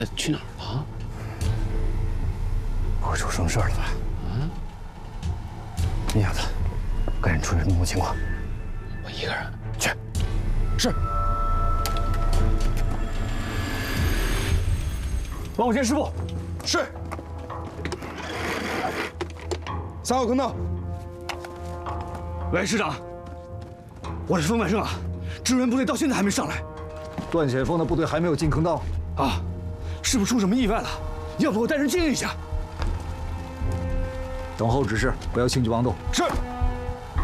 去哪儿了？ 不会出什么事儿了吧？你丫子，赶紧出去摸摸情况。 我一个人去。 是。 帮我见师傅。 是。3号坑道。 喂，师长，我是封万胜啊，支援部队到现在还没上来。 段显锋的部队还没有进坑道啊，是不是出什么意外了？要不我带人接应一下。 等候指示，不要轻举妄动。 是。